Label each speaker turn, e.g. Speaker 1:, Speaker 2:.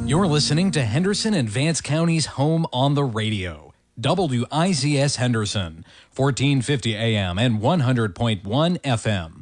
Speaker 1: You're listening to Henderson and Vance County's home on the radio. WIZS Henderson, 1450 AM and 100.1 FM.